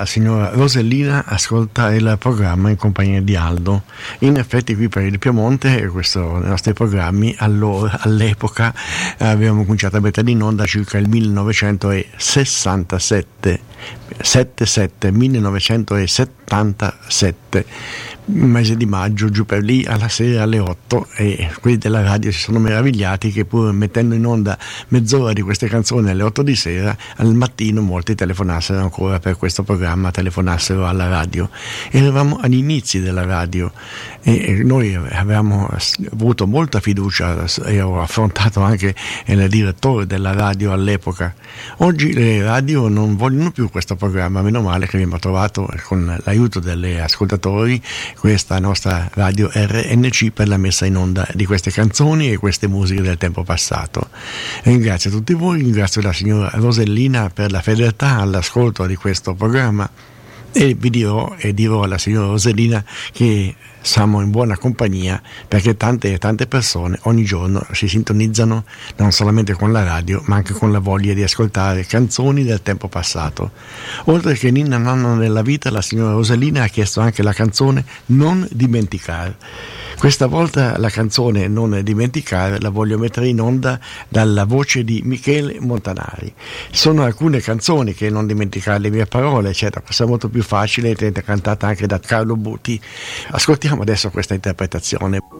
la signora Rosellina ascolta il programma in compagnia di Aldo. In effetti qui per il Piemonte nei nostri programmi all'epoca abbiamo cominciato a mettere in onda circa il 1977, mese di maggio, giù per lì alla sera alle 8, e quelli della radio si sono meravigliati che pur mettendo in onda mezz'ora di queste canzoni alle 8 di sera, al mattino molti telefonassero ancora per questo programma, telefonassero alla radio. Eravamo agli inizi della radio e noi avevamo avuto molta fiducia e ho affrontato anche il direttore della radio all'epoca. Oggi le radio non vogliono più questo programma, meno male che abbiamo trovato con l'aiuto degli ascoltatori questa nostra radio RNC per la messa in onda di queste canzoni e queste musiche del tempo passato. Ringrazio tutti voi, ringrazio la signora Rosellina per la fedeltà all'ascolto di questo programma e vi dirò alla signora Rosellina che siamo in buona compagnia, perché tante persone ogni giorno si sintonizzano non solamente con la radio ma anche con la voglia di ascoltare canzoni del tempo passato. Oltre che Ninna Nanna nella vita, la signora Rosellina ha chiesto anche la canzone Non dimenticare. Questa volta la canzone Non dimenticare la voglio mettere in onda dalla voce di Michele Montanari. Sono alcune canzoni che non dimenticare le mie parole, eccetera, questa è molto più facile, è cantata anche da Carlo Buti. Ascoltiamo adesso questa interpretazione.